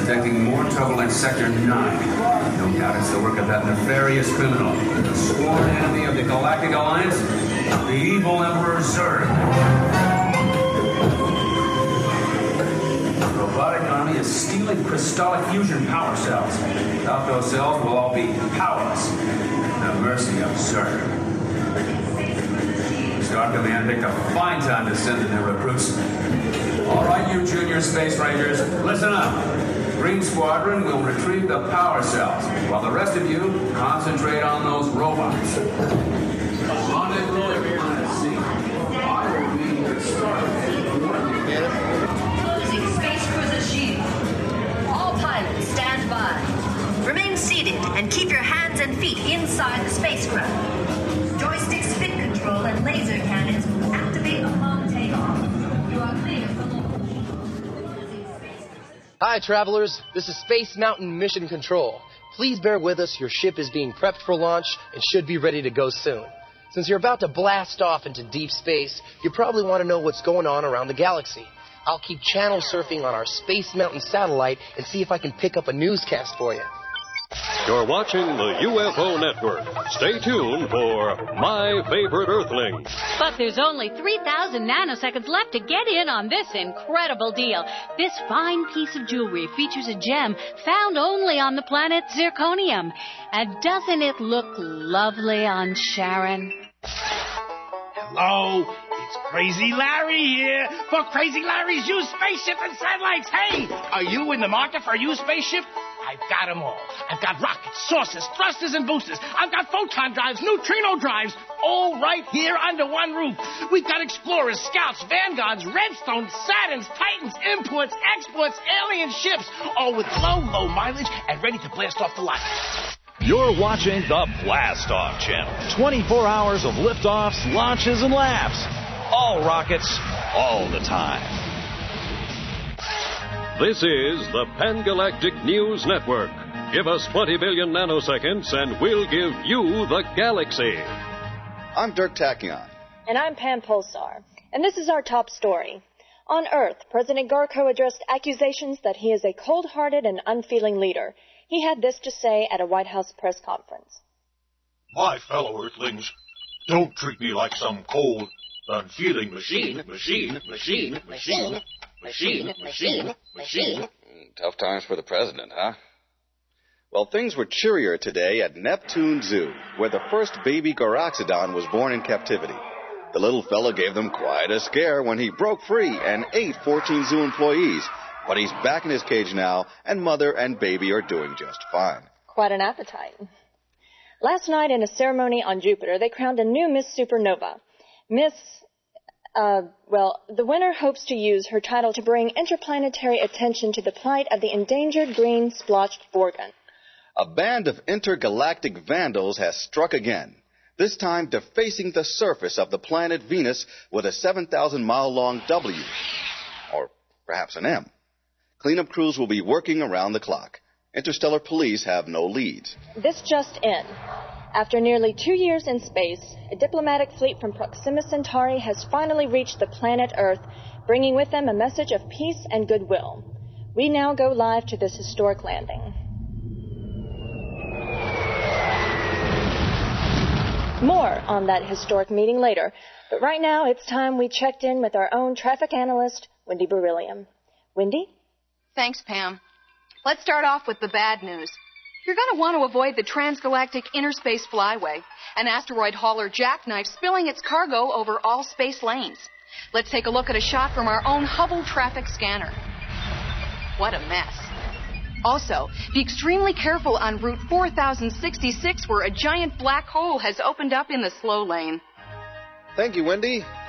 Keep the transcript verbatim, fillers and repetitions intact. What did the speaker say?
detecting more trouble in Sector nine. No doubt it's the work of that nefarious criminal, the sworn enemy of the Galactic Alliance, the evil Emperor Zurg. The robotic army is stealing crystallic fusion power cells. Without those cells, we'll all be powerless. At the mercy of Zurg. Star Command picked a fine time to send in their recruits. All right, you junior space rangers, listen up. Green Squadron will retrieve the power cells, while the rest of you concentrate on those robots. Rendezvous everyone at sea. I will be here starting. Closing Space Cruiser shield. All pilots stand by. Remain seated and keep your hands and feet inside the spacecraft. Joystick spin control and laser cannons will activate upon takeoff. You are clear for launch. Hi, travelers. This is Space Mountain Mission Control. Please bear with us. Your ship is being prepped for launch and should be ready to go soon. Since you're about to blast off into deep space, you probably want to know what's going on around the galaxy. I'll keep channel surfing on our Space Mountain satellite and see if I can pick up a newscast for you. You're watching the U F O Network. Stay tuned for My Favorite Earthling. But there's only three thousand nanoseconds left to get in on this incredible deal. This fine piece of jewelry features a gem found only on the planet Zirconium. And doesn't it look lovely on Sharon? Hello, it's Crazy Larry here for Crazy Larry's used spaceship and satellites. Hey, are you in the market for a used spaceship? I've got them all. I've got rockets, saucers, thrusters, and boosters. I've got photon drives, neutrino drives, all right here under one roof. We've got Explorers, Scouts, Vanguards, Redstones, Saturns, Titans, imports, exports, alien ships, all with low, low mileage and ready to blast off the lot. You're watching the Blast Off Channel. twenty-four hours of liftoffs, launches, and laughs. All rockets, all the time. This is the Pan-Galactic News Network. Give us twenty billion nanoseconds and we'll give you the galaxy. I'm Dirk Tachyon. And I'm Pam Pulsar. And this is our top story. On Earth, President Garko addressed accusations that he is a cold-hearted and unfeeling leader. He had this to say at a White House press conference. My fellow Earthlings, don't treat me like some cold, unfeeling machine, machine, machine, machine, machine, machine, machine. Tough times for the president, huh? Well, things were cheerier today at Neptune Zoo, where the first baby Garaxodon was born in captivity. The little fella gave them quite a scare when he broke free and ate fourteen zoo employees. But he's back in his cage now, and mother and baby are doing just fine. Quite an appetite. Last night in a ceremony on Jupiter, they crowned a new Miss Supernova. Miss, uh, well, the winner hopes to use her title to bring interplanetary attention to the plight of the endangered green splotched Vorgon. A band of intergalactic vandals has struck again, this time defacing the surface of the planet Venus with a seven thousand mile long W, or perhaps an M. Cleanup crews will be working around the clock. Interstellar police have no leads. This just in. After nearly two years in space, a diplomatic fleet from Proxima Centauri has finally reached the planet Earth, bringing with them a message of peace and goodwill. We now go live to this historic landing. More on that historic meeting later, but right now it's time we checked in with our own traffic analyst, Wendy Beryllium. Wendy? Thanks, Pam. Let's start off with the bad news. You're going to want to avoid the transgalactic interspace flyway, an asteroid hauler jackknife spilling its cargo over all space lanes. Let's take a look at a shot from our own Hubble traffic scanner. What a mess. Also, be extremely careful on Route four thousand sixty-six, where a giant black hole has opened up in the slow lane. Thank you, Wendy.